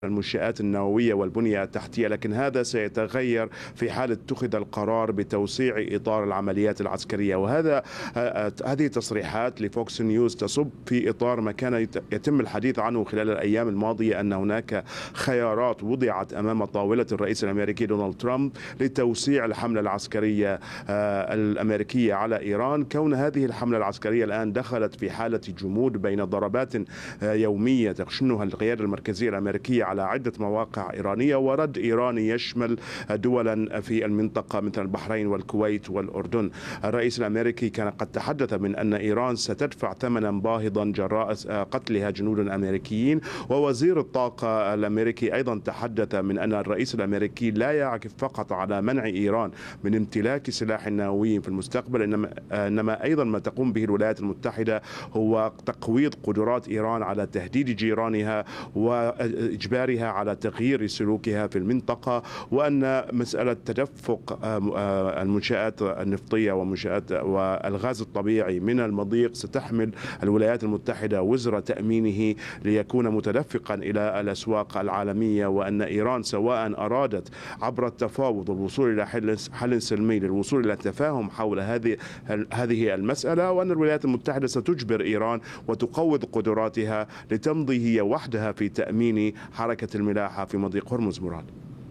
المنشآت النووية والبنية التحتية، لكن هذا سيتغير في حال اتخذ القرار بتوسيع إطار العمليات العسكرية. هذه تصريحات لفوكس نيوز تصب في إطار ما كان يتم الحديث عنه خلال الأيام الماضية، أن هناك خيارات وضعت أمام طاولة الرئيس الأمريكي دونالد ترامب لتوسيع الحملة العسكرية الأمريكية على إيران. كون هذه الحملة العسكرية الآن دخلت في حالة جمود بين ضربات يومية تشنها القيادة المركزية الأمريكية على عدة مواقع إيرانية، ورد إيراني يشمل دولا في المنطقة مثل البحرين والكويت والأردن. الرئيس الأمريكي كان قد تحدث من أن إيران ستدفع ثمنا باهظا جراء قتلها جنود أمريكيين، ووزير الطاقة الأمريكي أيضا تحدث من أن الرئيس الأمريكي لا يعكف فقط على منع إيران من امتلاك سلاح نووي في المستقبل، إنما أيضا ما تقوم به الولايات المتحدة هو تقويض قدرات إيران على تهديد جيرانها وإجبارها على تغيير سلوكها في المنطقة، وأن مسألة تدفق المنشآت النفطية ومنشآت والغاز الطبيعي من المضيق ستحمل الولايات المتحدة وزر تأمينه ليكون متدفقا إلى الأسواق العالمية، وأن إيران سواء أرادت عبر التفاوض والوصول إلى حل سلمي للوصول إلى تفاهم حول هذه المسألة، وأن الولايات المتحدة ستجبر إيران وتقوض قدراتها لتمضي هي وحدها في تأمين حركة الملاحة في مضيق هرمز. مراد.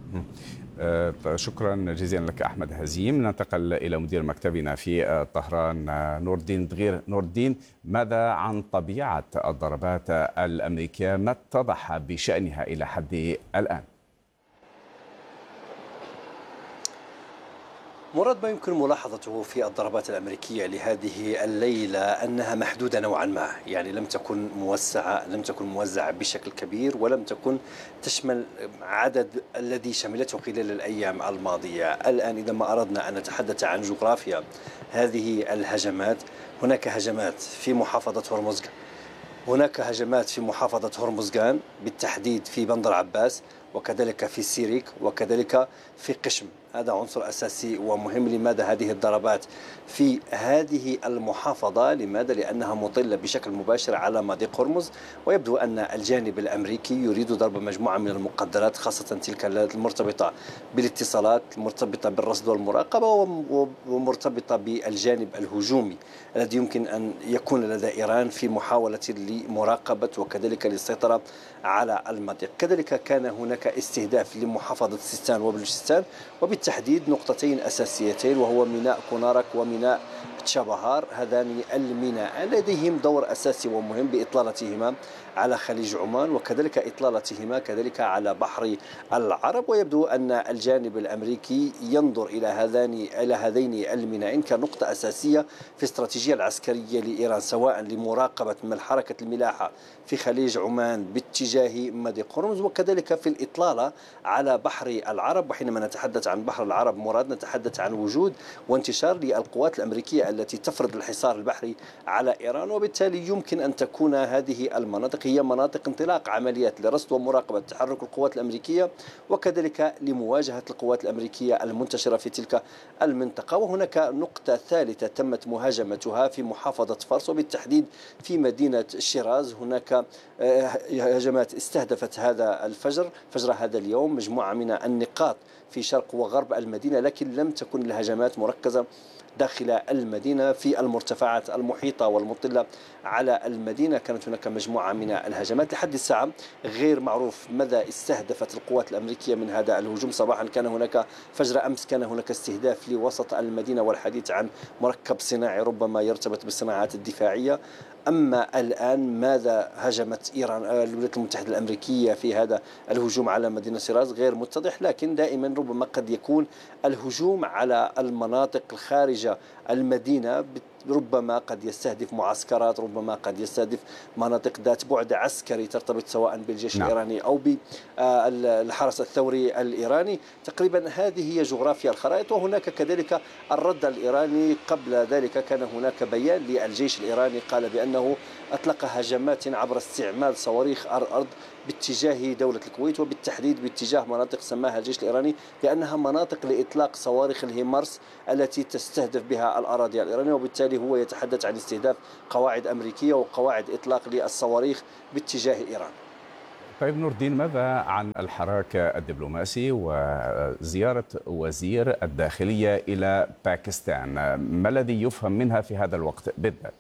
شكرا جزيلا لك أحمد هزيم. ننتقل إلى مدير مكتبنا في طهران نور الدين دغير. نور الدين، ماذا عن طبيعة الضربات الأمريكية؟ ما اتضح بشأنها إلى حد الآن؟ مراد، ما يمكن ملاحظته في الضربات الأمريكية لهذه الليلة أنها محدودة نوعا ما، يعني لم تكن موزعة بشكل كبير، ولم تكن تشمل عدد الذي شملته خلال الأيام الماضية. الآن إذا ما أردنا أن نتحدث عن جغرافيا هذه الهجمات، هناك هجمات في محافظة هرمزغان، هناك هجمات في محافظة هرمزغان بالتحديد في بندر عباس، وكذلك في سيريك، وكذلك في قشم. هذا عنصر أساسي ومهم. لماذا هذه الضربات في هذه المحافظة؟ لماذا؟ لأنها مطلة بشكل مباشر على مضيق هرمز، ويبدو أن الجانب الأمريكي يريد ضرب مجموعة من المقدرات، خاصة تلك المرتبطة بالاتصالات، المرتبطة بالرصد والمراقبة، ومرتبطة بالجانب الهجومي الذي يمكن أن يكون لدى إيران في محاولة لمراقبة وكذلك للسيطرة على المضيق. كذلك كان هناك استهداف لمحافظة سيستان وبلوچستان، وبالتحديد نقطتين أساسيتين، وهو ميناء كونارك وميناء تشابهار. هذان الميناء لديهم دور أساسي ومهم بإطلالتهما على خليج عمان، وكذلك إطلالتهما كذلك على بحر العرب. ويبدو أن الجانب الأمريكي ينظر إلى هذين الميناءين كنقطة أساسية في الاستراتيجية العسكرية لإيران، سواء لمراقبة من حركة الملاحة في خليج عمان باتجاه مضيق هرمز، وكذلك في الإطلالة على بحر العرب. وحينما نتحدث عن بحر العرب مراد، نتحدث عن وجود وانتشار للقوات الأمريكية التي تفرض الحصار البحري على إيران، وبالتالي يمكن أن تكون هذه المناطق هي مناطق انطلاق عمليات لرصد ومراقبة تحرك القوات الأمريكية، وكذلك لمواجهة القوات الأمريكية المنتشرة في تلك المنطقة. وهناك نقطة ثالثة تمت مهاجمتها في محافظة فارس، وبالتحديد في مدينة شيراز. هناك هجمات استهدفت فجر هذا اليوم مجموعة من النقاط في شرق وغرب المدينة، لكن لم تكن الهجمات مركزة داخل المدينة. في المرتفعات المحيطة والمطلة على المدينة كانت هناك مجموعة من الهجمات. لحد الساعة غير معروف ماذا استهدفت القوات الأمريكية من هذا الهجوم. صباحا كان هناك، فجر أمس كان هناك استهداف لوسط المدينة، والحديث عن مركب صناعي ربما يرتبط بالصناعات الدفاعية. أما الآن ماذا هجمت إيران الولايات المتحدة الأمريكية في هذا الهجوم على مدينة شيراز غير متضح، لكن دائما ربما قد يكون الهجوم على المناطق الخارجة المدينة، ربما قد يستهدف معسكرات، ربما قد يستهدف مناطق ذات بعد عسكري ترتبط سواء بالجيش الإيراني أو بالحرس الثوري الإيراني. تقريبا هذه هي جغرافيا الخرائط. وهناك كذلك الرد الإيراني. قبل ذلك كان هناك بيان للجيش الإيراني قال بأنه أطلق هجمات عبر استعمال صواريخ أرض باتجاه دولة الكويت، وبالتحديد باتجاه مناطق سماها الجيش الإيراني بأنها مناطق لإطلاق صواريخ الهيمارس التي تستهدف بها الأراضي الإيرانية. وبالتالي هو يتحدث عن استهداف قواعد أمريكية وقواعد إطلاق للصواريخ باتجاه إيران. طيب نور الدين، ماذا عن الحراك الدبلوماسي وزيارة وزير الداخلية إلى باكستان؟ ما الذي يفهم منها في هذا الوقت بالذات؟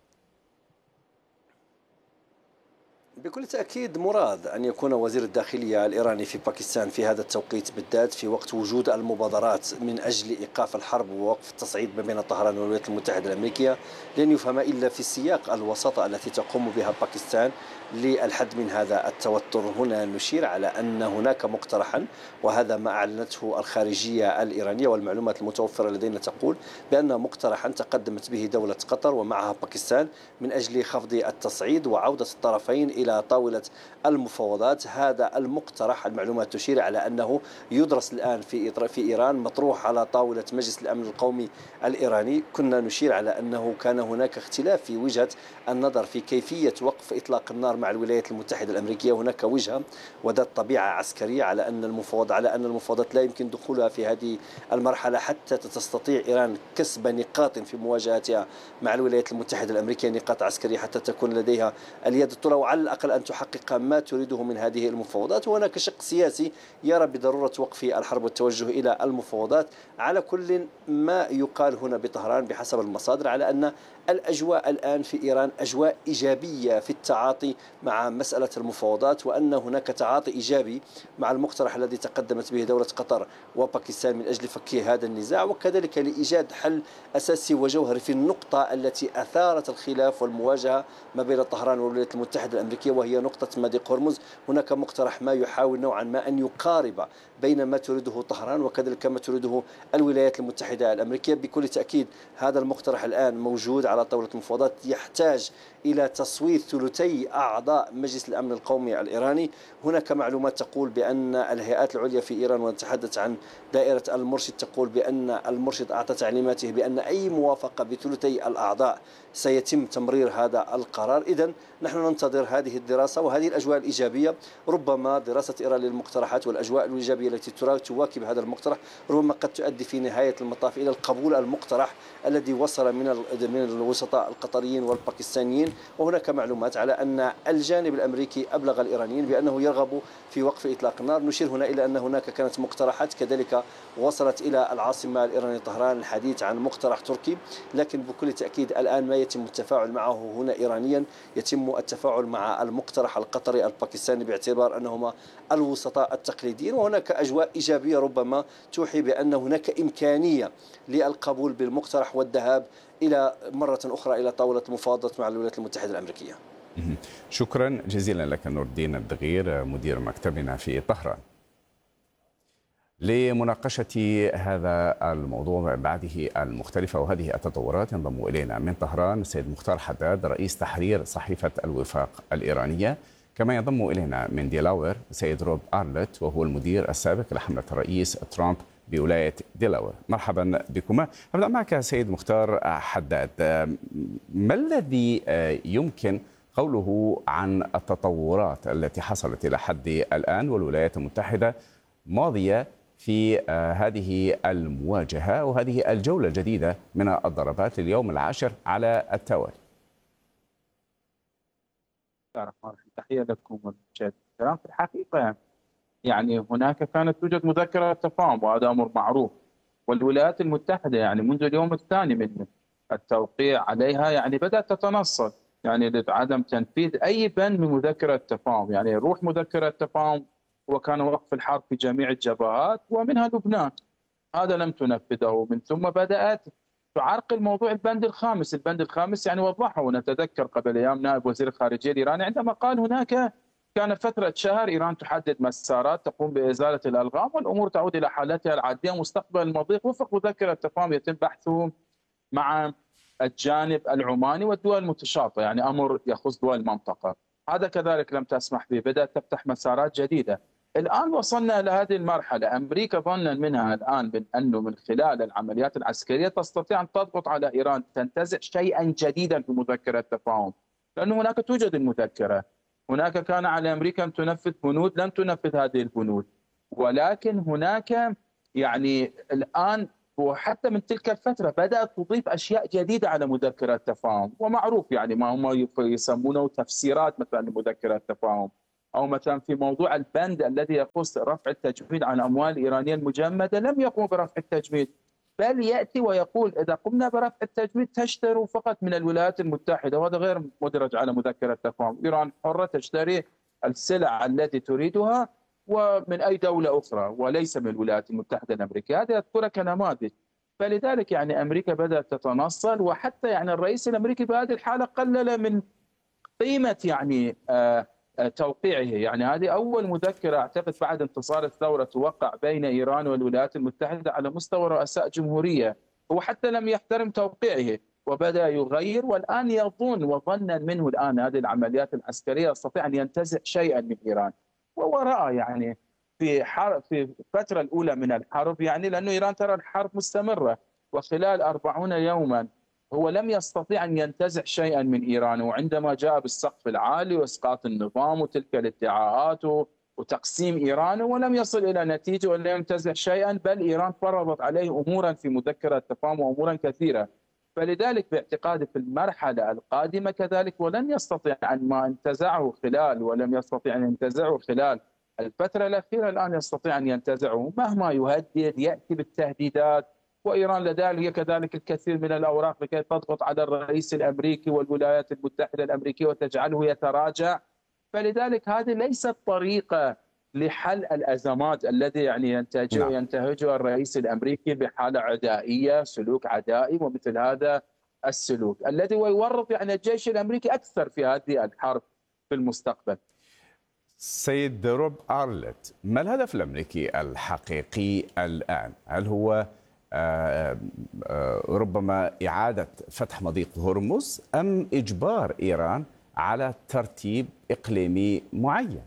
بكل تأكيد مراد أن يكون وزير الداخلية الإيراني في باكستان في هذا التوقيت بالذات، في وقت وجود المبادرات من أجل إيقاف الحرب ووقف التصعيد ما بين طهران والولايات المتحدة الأمريكية، لن يفهم إلا في السياق الوساطة التي تقوم بها باكستان للحد من هذا التوتر. هنا نشير على أن هناك مقترحا، وهذا ما أعلنته الخارجية الإيرانية والمعلومات المتوفرة لدينا تقول بأن مقترحا تقدمت به دولة قطر ومعها باكستان من أجل خفض التصعيد وعودة الطرفين إلى طاولة المفاوضات. هذا المقترح المعلومات تشير على أنه يدرس الآن في إيران، مطروح على طاولة مجلس الأمن القومي الإيراني. كنا نشير على أنه كان هناك اختلاف في وجهة النظر في كيفية وقف إطلاق النار مع الولايات المتحدة الأمريكية. هناك وجهة وذات طبيعة عسكرية على أن المفاوضات لا يمكن دخولها في هذه المرحلة حتى تستطيع إيران كسب نقاط في مواجهتها مع الولايات المتحدة الأمريكية، نقاط عسكرية حتى تكون لديها اليد الطولى وعلى الأقل أن تحقق ما تريده من هذه المفاوضات. وهناك شق سياسي يرى بضرورة وقف الحرب والتوجه إلى المفاوضات. على كل ما يقال هنا بطهران بحسب المصادر على أن الأجواء الآن في إيران أجواء إيجابية في التعاطي مع مسألة المفاوضات، وأن هناك تعاطي إيجابي مع المقترح الذي تقدمت به دولة قطر وباكستان من أجل فك هذا النزاع، وكذلك لإيجاد حل أساسي وجوهري في النقطة التي أثارت الخلاف والمواجهة ما بين طهران والولايات المتحدة الأمريكية، وهي نقطة مضيق هرمز. هناك مقترح ما يحاول نوعا ما أن يقارب بين ما تريده طهران وكذلك ما تريده الولايات المتحدة الأمريكية. بكل تأكيد هذا المقترح الآن موجود على طاولة المفاوضات، يحتاج إلى تصويت ثلثي أعضاء مجلس الأمن القومي الإيراني. هناك معلومات تقول بأن الهيئات العليا في إيران، ونتحدث عن دائرة المرشد، تقول بأن المرشد أعطى تعليماته بأن أي موافقة بثلثي الأعضاء سيتم تمرير هذا القرار. إذن نحن ننتظر هذه الدراسة وهذه الأجواء الإيجابية. ربما دراسة إيران للمقترحات والأجواء الإيجابية التي تواكب هذا المقترح ربما قد تؤدي في نهاية المطاف إلى القبول المقترح الذي وصل من الوسطاء القطريين والباكستانيين. وهناك معلومات على أن الجانب الأمريكي أبلغ الإيرانيين بأنه يرغب في وقف إطلاق النار. نشير هنا إلى أن هناك كانت مقترحات كذلك وصلت إلى العاصمة الإيرانية طهران، الحديث عن مقترح تركي، لكن بكل تأكيد الآن ما يتم التفاعل معه هنا إيرانيا يتم التفاعل مع المقترح القطري الباكستاني باعتبار أنهما الوسطاء التقليديين. وهناك أجواء إيجابية ربما توحي بأن هناك إمكانية للقبول بالمقترح والذهاب إلى مرة أخرى إلى طاولة مفاوضات مع الولايات المتحدة الأمريكية. شكرا جزيلا لك نور الدين الدغير مدير مكتبنا في طهران. لمناقشة هذا الموضوع بعده المختلفة وهذه التطورات ينضم إلينا من طهران السيد مختار حداد رئيس تحرير صحيفة الوفاق الإيرانية، كما ينضم إلينا من ديلاوير السيد روب أرلت وهو المدير السابق لحملة الرئيس ترامب بولاية ديلاوير. مرحبا بكما. أبدأ معك سيد مختار حداد، ما الذي يمكن قوله عن التطورات التي حصلت إلى حد الآن والولايات المتحدة ماضية في هذه المواجهة وهذه الجولة الجديدة من الضربات اليوم العاشر على التوالي؟ تحية لكم والمشاهدين الكرام. في الحقيقة يعني هناك كانت توجد مذكرة تفاهم وهذا أمر معروف، والولايات المتحدة يعني منذ اليوم الثاني من التوقيع عليها يعني بدأت تتنصل يعني لعدم تنفيذ أي بند من مذكرة التفاهم. يعني روح مذكرة التفاهم وكان وقف الحرب في جميع الجبهات ومنها لبنان، هذا لم تنفذه. من ثم بدأت تعرقل موضوع البند الخامس يعني وضحه، ونتذكر قبل أيام نائب وزير الخارجية الإيراني عندما قال هناك كان فترة شهر إيران تحدد مسارات تقوم بإزالة الألغام والأمور تعود إلى حالتها العادية مستقبل المضيق وفق مذكرة التفاهم يتم بحثه مع الجانب العماني والدول المتشاطئة، يعني أمر يخص دول المنطقة. هذا كذلك لم تسمح به، بدأت تفتح مسارات جديدة. الآن وصلنا إلى هذه المرحلة، أمريكا ظنا منها الآن أنه من خلال العمليات العسكرية تستطيع أن تضغط على إيران تنتزع شيئا جديدا في مذكرة التفاهم، لأنه هناك توجد المذكرة، هناك كان على أمريكا أن تنفذ بنود لم تنفذ هذه البنود، ولكن هناك يعني الآن وحتى من تلك الفترة بدأت تضيف أشياء جديدة على مذكرة التفاهم، ومعروف يعني ما هم يسمونه تفسيرات مثلا لمذكرة التفاهم. أو مثلا في موضوع البند الذي يخص رفع التجميد عن الأموال الإيرانية المجمدة لم يقوم برفع التجميد، بل يأتي ويقول إذا قمنا برفع التجميد تشتروا فقط من الولايات المتحدة، وهذا غير مدرج على مذكرة التفاهم. إيران حرة تشتري السلع التي تريدها ومن أي دولة أخرى وليس من الولايات المتحدة الأمريكية. هذا أذكرها كنماذج. فلذلك يعني أمريكا بدأت تتنصل، وحتى يعني الرئيس الأمريكي في هذه الحالة قلل من قيمة يعني توقيعه. يعني هذه أول مذكرة أعتقد بعد انتصار الثورة توقع بين إيران والولايات المتحدة على مستوى رؤساء جمهورية. هو حتى لم يحترم توقيعه وبدأ يغير، والآن يظن وظنا منه الآن هذه العمليات العسكرية يستطيع أن ينتزع شيئا من إيران. ووراء يعني في الفترة الأولى من الحرب، يعني لأنه إيران ترى الحرب مستمرة، وخلال 40 يوما هو لم يستطيع أن ينتزع شيئا من إيران. وعندما جاء بالسقف العالي وإسقاط النظام وتلك الادعاءات وتقسيم إيران، ولم يصل إلى نتيجة ولم ينتزع شيئا، بل إيران فرضت عليه أمورا في مذكرة التفاهم وأمورا كثيرة. فلذلك باعتقادي في المرحلة القادمة كذلك، ولن يستطيع أن ما انتزعه خلال ولم يستطيع أن ينتزعه خلال الفترة الأخيرة الآن يستطيع أن ينتزعه مهما يهدد، يأتي بالتهديدات. وإيران لديها كذلك الكثير من الأوراق لكي تضغط على الرئيس الأمريكي والولايات المتحدة الأمريكية وتجعله يتراجع. فلذلك هذه ليست طريقة لحل الأزمات الذي يعني ينتهجها الرئيس الأمريكي بحالة عدائية، سلوك عدائي ومثل هذا السلوك الذي يورط يعني الجيش الأمريكي أكثر في هذه الحرب في المستقبل. سيد روب أرلت، ما الهدف الأمريكي الحقيقي الآن؟ هل هو ربما إعادة فتح مضيق هرمز أم إجبار إيران على ترتيب إقليمي معين؟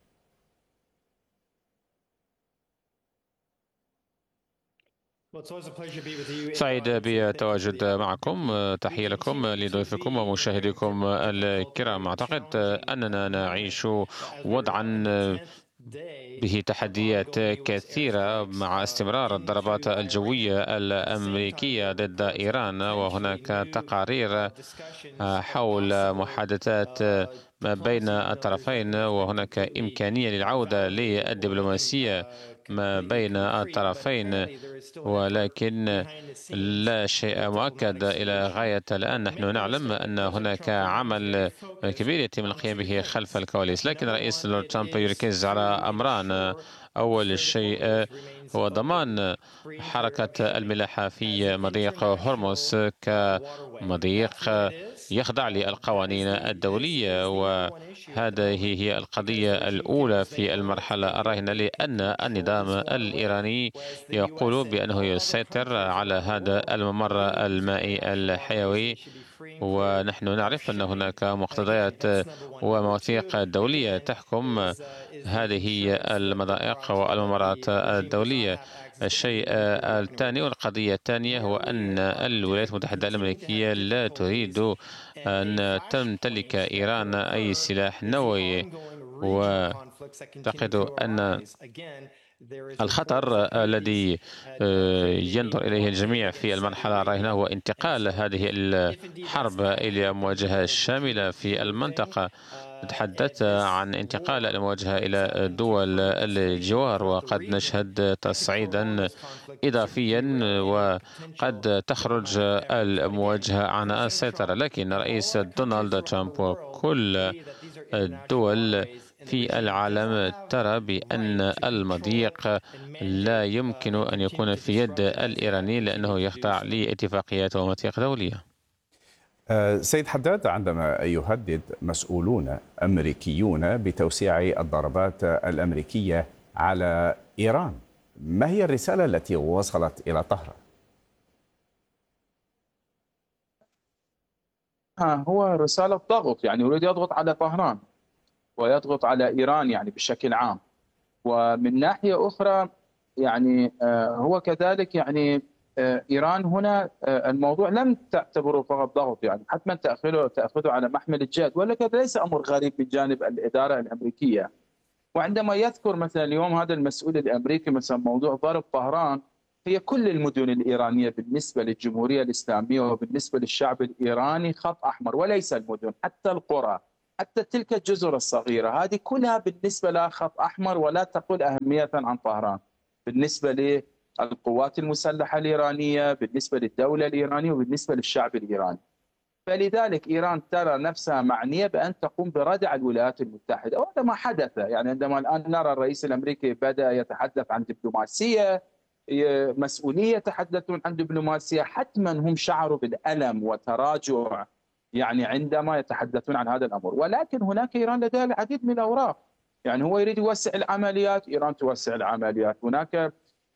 سعيد بالتواجد معكم. تحية لكم لضيفكم ومشاهديكم الكرام. أعتقد أننا نعيش وضعا به تحديات كثيرة مع استمرار الضربات الجوية الأمريكية ضد إيران، وهناك تقارير حول محادثات ما بين الطرفين، وهناك إمكانية للعودة للدبلوماسية ما بين الطرفين، ولكن لا شيء مؤكد إلى غاية الآن. نحن نعلم أن هناك عمل كبير يتم القيام به خلف الكواليس، لكن رئيس ترامب يركز على أمران. أول شيء هو ضمان حركة الملاحة في مضيق هرمز كمضيق يخضع للقوانين الدولية، وهذه هي القضية الأولى في المرحلة الراهنة، لأن النظام الإيراني يقول بأنه يسيطر على هذا الممر المائي الحيوي، ونحن نعرف أن هناك مقتضيات ومواثيق دولية تحكم هذه المضائق والممرات الدولية. الشيء الثاني والقضية الثانية هو أن الولايات المتحدة الأمريكية لا تريد أن تمتلك إيران أي سلاح نووي، وأعتقد أن الخطر الذي ينظر إليه الجميع في المرحلة الراهنة هو انتقال هذه الحرب إلى مواجهة شاملة في المنطقة. نتحدث عن انتقال المواجهة إلى دول الجوار، وقد نشهد تصعيدا إضافيا وقد تخرج المواجهة عن السيطرة. لكن رئيس دونالد ترامب وكل الدول في العالم ترى بأن المضيق لا يمكن أن يكون في يد الإيراني، لأنه يخضع لاتفاقيات ومواثيق دولية. سيد حداد، عندما يهدد مسؤولون أمريكيون بتوسيع الضربات الأمريكية على إيران، ما هي الرسالة التي وصلت إلى طهران؟ هو رسالة ضغط، يعني يريد يضغط على طهران ويضغط على إيران يعني بشكل عام. ومن ناحية أخرى يعني هو كذلك يعني إيران هنا الموضوع لم تعتبره فقط ضغط، يعني حتما تأخذه على محمل الجد، ولكن ليس أمر غريب من جانب الإدارة الأمريكية. وعندما يذكر مثلا اليوم هذا المسؤول الأمريكي مثلا موضوع ضرب طهران، هي كل المدن الإيرانية بالنسبة للجمهورية الإسلامية وبالنسبة للشعب الإيراني خط أحمر، وليس المدن، حتى القرى حتى تلك الجزر الصغيرة هذه كلها بالنسبة لها خط أحمر ولا تقل أهمية عن طهران بالنسبة للقوات المسلحة الإيرانية، بالنسبة للدولة الإيرانية، وبالنسبة للشعب الإيراني. فلذلك إيران ترى نفسها معنية بأن تقوم بردع الولايات المتحدة، وهذا ما حدث. يعني عندما الآن نرى الرئيس الأمريكي بدأ يتحدث عن دبلوماسية، مسؤولية يتحدثون عن دبلوماسية، حتما هم شعروا بالألم وتراجع يعني عندما يتحدثون عن هذا الأمر. ولكن هناك إيران لديها العديد من الأوراق، يعني هو يريد يوسع العمليات، إيران توسع العمليات. هناك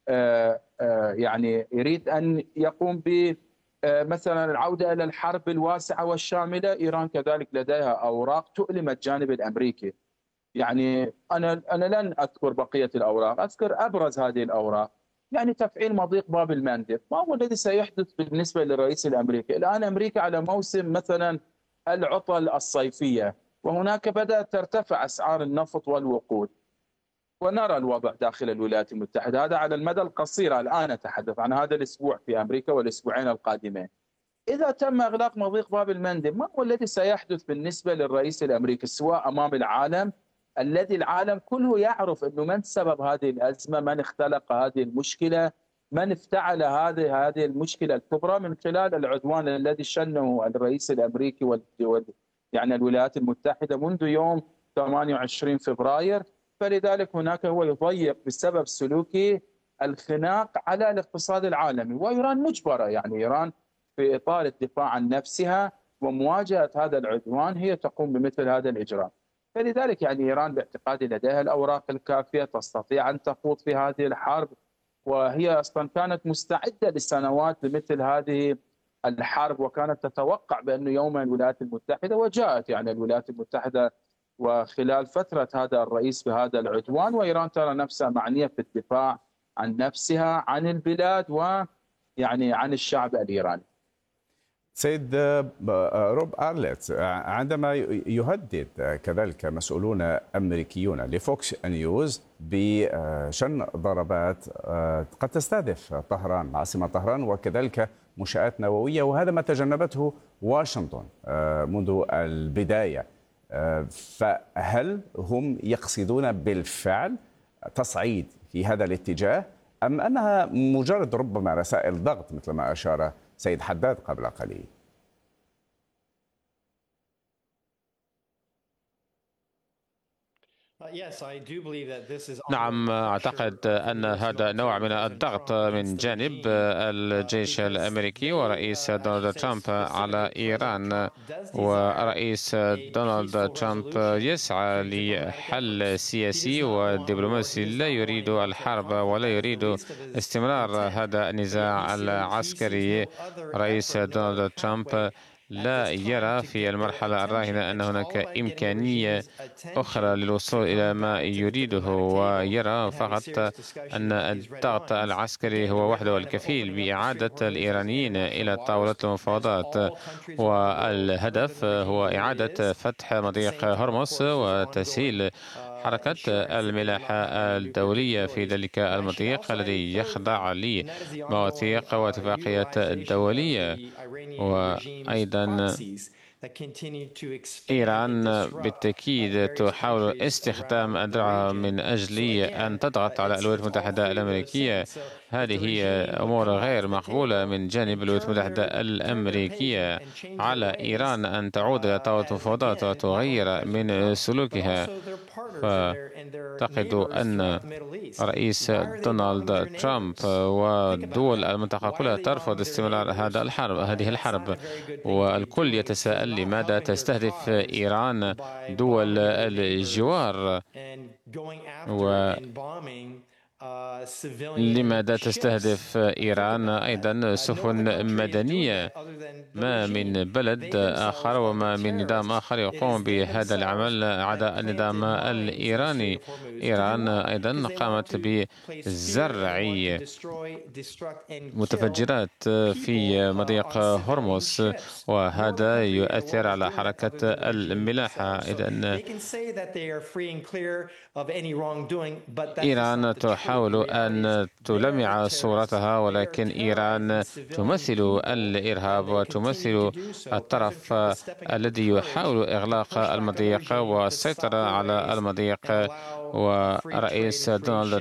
يعني يريد أن يقوم ب مثلا العودة إلى الحرب الواسعة والشاملة، إيران كذلك لديها أوراق تؤلم الجانب الأمريكي. يعني أنا لن أذكر بقية الأوراق، أذكر أبرز هذه الأوراق. يعني تفعيل مضيق باب المندب، ما هو الذي سيحدث بالنسبة للرئيس الأمريكي؟ الآن أمريكا على موسم مثلا العطل الصيفية، وهناك بدأت ترتفع أسعار النفط والوقود، ونرى الوضع داخل الولايات المتحدة. هذا على المدى القصير، الآن أتحدث عن هذا الأسبوع في أمريكا والأسبوعين القادمين. إذا تم إغلاق مضيق باب المندب، ما هو الذي سيحدث بالنسبة للرئيس الأمريكي سواء أمام العالم، الذي العالم كله يعرف أنه من سبب هذه الأزمة، من اختلق هذه المشكلة، من افتعل هذه المشكلة الكبرى من خلال العدوان الذي شنه الرئيس الأمريكي يعني الولايات المتحدة منذ يوم 28 فبراير. فلذلك هناك هو يضيق بسبب سلوكه الخناق على الاقتصاد العالمي، وإيران مجبرة، يعني إيران في إطار الدفاع عن نفسها ومواجهة هذا العدوان هي تقوم بمثل هذا الإجراء. فلذلك يعني إيران باعتقادي لديها الأوراق الكافية، تستطيع أن تخوض في هذه الحرب، وهي أصلا كانت مستعدة لسنوات لمثل هذه الحرب، وكانت تتوقع بأنه يوما الولايات المتحدة، وجاءت يعني الولايات المتحدة وخلال فترة هذا الرئيس بهذا العدوان. وإيران ترى نفسها معنية في الدفاع عن نفسها، عن البلاد، ويعني عن الشعب الإيراني. سيد روب أرليت، عندما يهدد كذلك مسؤولون أمريكيون لفوكس نيوز بشن ضربات قد تستهدف طهران، عاصمة طهران، وكذلك منشآت نووية، وهذا ما تجنبته واشنطن منذ البداية، فهل هم يقصدون بالفعل تصعيد في هذا الاتجاه، أم أنها مجرد ربما رسائل ضغط مثل ما أشار سيد حداد قبل قليل؟ نعم، أعتقد أن هذا نوع من الضغط من جانب الجيش الأمريكي ورئيس دونالد ترامب على إيران. ورئيس دونالد ترامب يسعى لحل سياسي ودبلوماسي، لا يريد الحرب ولا يريد استمرار هذا النزاع العسكري. رئيس دونالد ترامب لا يرى في المرحلة الراهنة أن هناك إمكانية أخرى للوصول إلى ما يريده، ويرى فقط أن الضغط العسكري هو وحده الكفيل بإعادة الإيرانيين إلى طاولة المفاوضات. والهدف هو إعادة فتح مضيق هرمز وتسهيل حركة الملاحة الدولية في ذلك المضيق الذي يخضع لمواثيق واتفاقيات دولية. وأيضا إيران بالتأكيد تحاول استخدام أدرعها من أجل أن تضغط على الولايات المتحدة الأمريكية. هذه أمور غير مقبولة من جانب الولايات المتحدة الأمريكية على إيران أن تعود إلى طاولة المفاوضات وتغير من سلوكها. فأعتقد أن رئيس دونالد ترامب ودول المنطقة كلها ترفض استمرار هذه الحرب، والكل يتساءل لماذا تستهدف إيران دول الجوار، ولماذا تستهدف إيران أيضا سفن مدنية؟ ما من بلد آخر وما من نظام آخر يقوم بهذا العمل عدا النظام الإيراني. إيران أيضا قامت بزرع متفجرات في مضيق هرمز، وهذا يؤثر على حركة الملاحة. إذن إيران تحاول تحاول أن تلمع صورتها، ولكن إيران تمثل الإرهاب وتمثل الطرف الذي يحاول إغلاق المضيق والسيطرة على المضيق. ورئيس دونالد